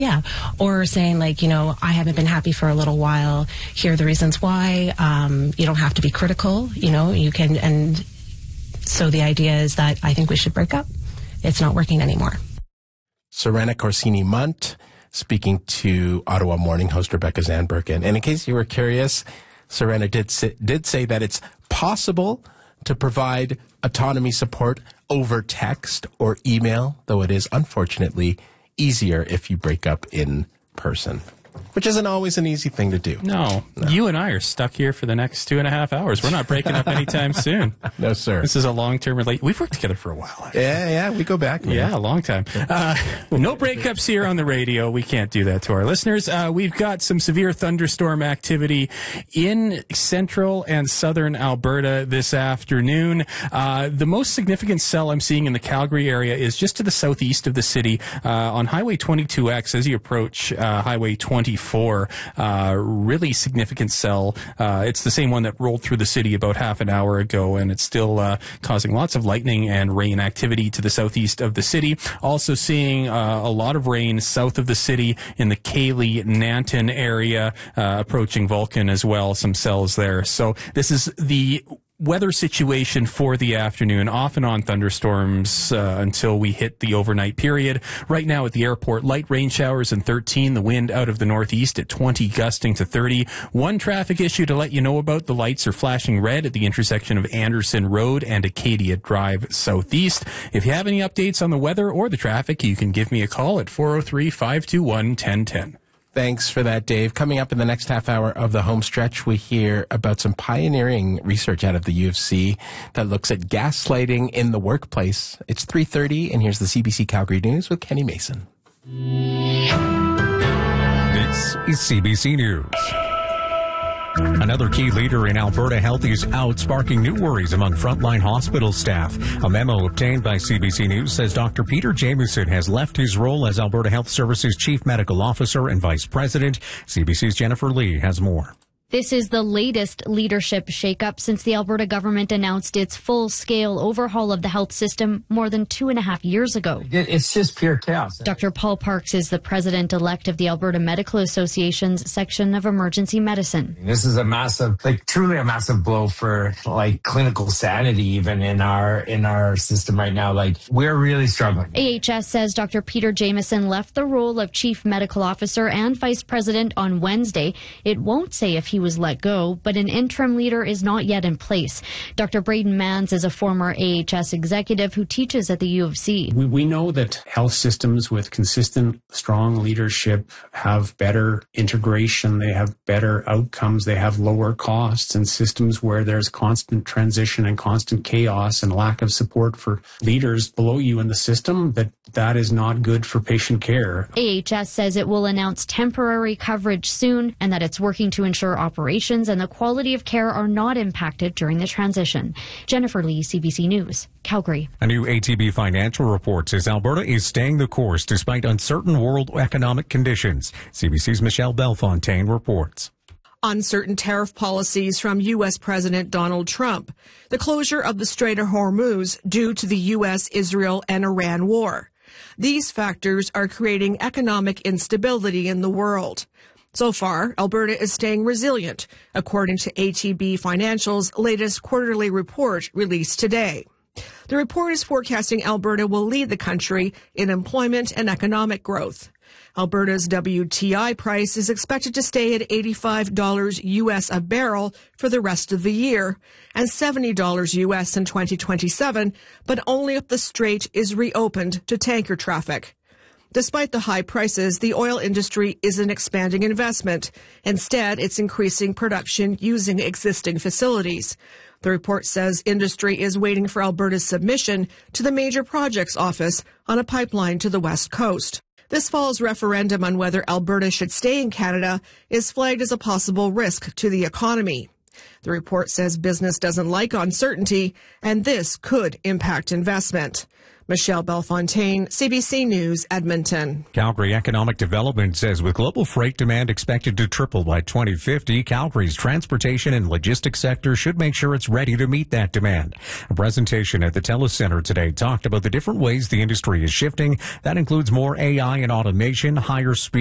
Yeah. Or saying like, I haven't been happy for a little while. Here are the reasons why. You don't have to be critical. You can. And so the idea is that I think we should break up. It's not working anymore. Serena Corsini-Munt speaking to Ottawa Morning host Rebecca Zandbergen. And in case you were curious, Serena did say that it's possible to provide autonomy support over text or email, though it is unfortunately easier if you break up in person, which isn't always an easy thing to do. No. You and I are stuck here for the next 2.5 hours. We're not breaking up anytime soon. No, sir. This is a long-term relationship. We've worked together for a while. Actually. Yeah, we go back. Man. Yeah, a long time. No breakups here on the radio. We can't do that to our listeners. We've got some severe thunderstorm activity in central and southern Alberta this afternoon. The most significant cell I'm seeing in the Calgary area is just to the southeast of the city on Highway 22X as you approach Highway 24. Really significant cell. It's the same one that rolled through the city about half an hour ago, and it's still causing lots of lightning and rain activity to the southeast of the city. Also seeing a lot of rain south of the city in the Cayley-Nanton area, approaching Vulcan as well, some cells there. So this is the weather situation for the afternoon, off and on thunderstorms until we hit the overnight period. Right now at the airport, light rain showers and 13, the wind out of the northeast at 20, gusting to 30. One traffic issue to let you know about, the lights are flashing red at the intersection of Anderson Road and Acadia Drive southeast. If you have any updates on the weather or the traffic, you can give me a call at 403-521-1010. Thanks for that, Dave. Coming up in the next half hour of the home stretch, we hear about some pioneering research out of the U of C that looks at gaslighting in the workplace. It's 3:30, and here's the CBC Calgary News with Kenny Mason. This is CBC News. Another key leader in Alberta Health is out, sparking new worries among frontline hospital staff. A memo obtained by CBC News says Dr. Peter Jamieson has left his role as Alberta Health Services Chief Medical Officer and Vice President. CBC's Jennifer Lee has more. This is the latest leadership shakeup since the Alberta government announced its full-scale overhaul of the health system more than 2.5 years ago. It's just pure chaos. Dr. Paul Parks is the president-elect of the Alberta Medical Association's section of emergency medicine. This is a massive, truly a massive blow for clinical sanity even in our system right now. We're really struggling. AHS says Dr. Peter Jamieson left the role of chief medical officer and vice president on Wednesday. It won't say if he was let go, but an interim leader is not yet in place. Dr. Braden Mans is a former AHS executive who teaches at the U of C. We know that health systems with consistent, strong leadership have better integration, they have better outcomes, they have lower costs, and systems where there's constant transition and constant chaos and lack of support for leaders below you in the system, that is not good for patient care. AHS says it will announce temporary coverage soon and that it's working to ensure operations and the quality of care are not impacted during the transition. Jennifer Lee, CBC News, Calgary. A new ATB financial report says Alberta is staying the course despite uncertain world economic conditions. CBC's Michelle Bellefontaine reports. Uncertain tariff policies from U.S. President Donald Trump, the closure of the Strait of Hormuz due to the U.S., Israel, and Iran war. These factors are creating economic instability in the world. So far, Alberta is staying resilient, according to ATB Financial's latest quarterly report released today. The report is forecasting Alberta will lead the country in employment and economic growth. Alberta's WTI price is expected to stay at $85 U.S. a barrel for the rest of the year and $70 U.S. in 2027, but only if the strait is reopened to tanker traffic. Despite the high prices, the oil industry isn't expanding investment. Instead, it's increasing production using existing facilities. The report says industry is waiting for Alberta's submission to the Major Projects Office on a pipeline to the West Coast. This fall's referendum on whether Alberta should stay in Canada is flagged as a possible risk to the economy. The report says business doesn't like uncertainty, and this could impact investment. Michelle Bellefontaine, CBC News, Edmonton. Calgary Economic Development says with global freight demand expected to triple by 2050, Calgary's transportation and logistics sector should make sure it's ready to meet that demand. A presentation at the TELUS Center today talked about the different ways the industry is shifting. That includes more AI and automation, higher speed